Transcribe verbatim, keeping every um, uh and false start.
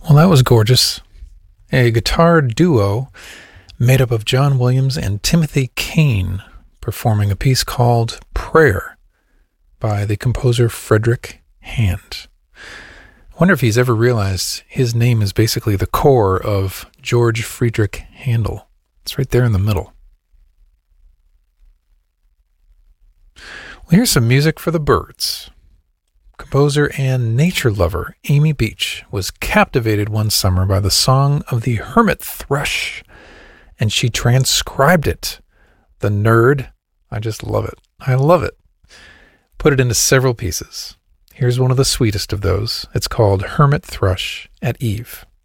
Well, that was gorgeous. A guitar duo made up of John Williams and Timothy Kane performing a piece called Prayer by the composer Frederick Hand. I wonder if he's ever realized his name is basically the core of George Friedrich Handel. It's right there in the middle. Well, here's some music for the birds. Composer and nature lover Amy Beach was captivated one summer by the song of the hermit thrush, and she transcribed it. The nerd, I just love it. I love it. Put it into several pieces. Here's one of the sweetest of those. It's called Hermit Thrush at Eve.